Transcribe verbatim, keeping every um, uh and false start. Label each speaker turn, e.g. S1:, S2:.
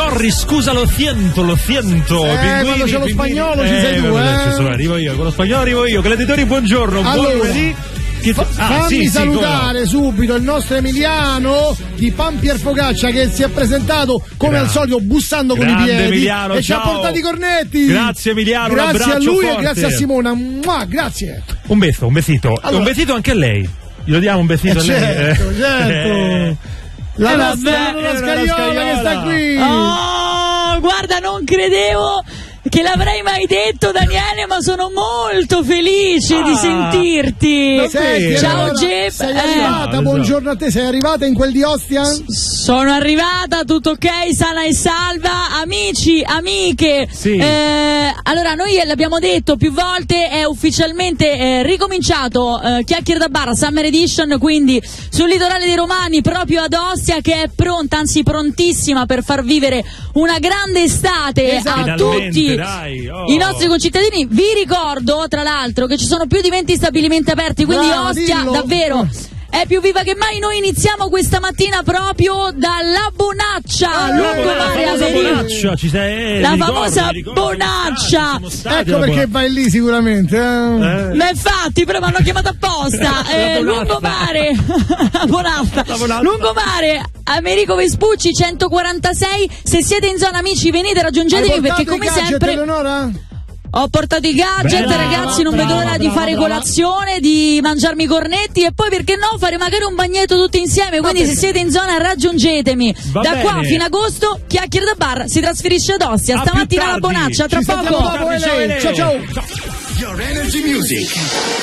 S1: Morri, scusa, lo siento, lo siento.
S2: Eh,
S1: pinguini,
S2: quando c'è lo
S1: pinguini.
S2: spagnolo ci
S1: eh,
S2: sei tu, eh.
S1: Arrivo io, con lo spagnolo arrivo io. Con l'editore, buongiorno.
S2: Allora,
S1: buon lunedì. Che
S2: Fa-
S1: ah,
S2: fammi
S1: sì,
S2: salutare
S1: sì,
S2: subito il nostro Emiliano di Pampier Focaccia, che si è presentato come
S1: Gra-
S2: al solito bussando con i
S1: Grande
S2: piedi
S1: Emiliano,
S2: e ci ha
S1: ciao.
S2: portato i cornetti.
S1: Grazie Emiliano,
S2: grazie
S1: un abbraccio
S2: a lui
S1: forte.
S2: e grazie a Simona. Mua, grazie.
S1: Un beso, un besito.
S2: Allora-
S1: Un besito anche a lei. Glielo diamo un besito
S2: Eh,
S1: a lei.
S2: certo,
S1: Eh.
S2: certo. La
S1: Eh,
S2: nostra
S1: vabbè,
S2: Nonna
S1: eh,
S2: Scaiola
S1: Scaiola.
S2: che sta qui.
S3: Oh, guarda, non credevo che l'avrei mai detto, Daniele, ma sono molto felice
S1: Ah,
S3: di sentirti.
S2: Senti,
S3: Ciao
S2: allora,
S3: Gep.
S2: sei
S3: Eh,
S2: arrivata,
S1: Eh.
S2: buongiorno a te, sei arrivata in quel di Ostia?
S3: sono arrivata, tutto ok, sana e salva. Amici, amiche,
S1: Sì.
S3: eh, allora noi l'abbiamo detto più volte, è ufficialmente eh, ricominciato eh, Chiacchiere da Bar Summer Edition, quindi sul litorale dei Romani, proprio ad Ostia, che è pronta, anzi prontissima per far vivere una grande estate
S2: Esatto.
S3: a
S1: Finalmente,
S3: tutti
S1: dai, oh.
S3: i nostri concittadini. Vi ricordo tra l'altro che ci sono più di venti stabilimenti aperti, quindi
S2: Brava,
S3: Ostia
S2: dillo.
S3: davvero è più viva che mai. Noi iniziamo questa mattina proprio dalla Bonaccia,
S2: Ah,
S3: lungomare
S1: la
S3: a
S1: famosa
S3: Verino.
S1: Bonaccia, ci sei,
S3: La
S1: mi ricordo,
S3: famosa
S1: mi ricordo,
S3: Bonaccia.
S1: siamo stati
S2: Ecco
S1: alla
S2: perché vai lì sicuramente. Eh.
S1: Bonaccia.
S3: Ma infatti, però mi hanno chiamato apposta. Eh,
S1: La Bonazza.
S3: lungomare, Bonazza.
S1: La Bonazza.
S3: Lungomare, Americo Vespucci centoquarantasei. Se siete in zona, amici, venite,
S2: Hai
S3: raggiungetemi
S2: portato
S3: perché come
S2: i gadget,
S3: sempre
S2: Eleonora?
S3: ho portato i gadget,
S1: Brava,
S3: ragazzi, non vedo
S1: brava,
S3: l'ora di
S1: brava,
S3: fare
S1: brava.
S3: colazione, di mangiarmi i cornetti e poi perché no fare magari un bagnetto tutti insieme, quindi se siete in zona raggiungetemi.
S1: Va
S3: Da
S1: bene.
S3: qua fino a agosto Chiacchiere da Bar si trasferisce ad Ostia,
S1: A
S3: stamattina
S1: più
S3: alla
S1: tardi.
S3: Bonaccia, tra
S2: Ci sentiamo
S3: poco.
S2: dopo, Ele. Ciao ciao.
S4: Your Energy Music.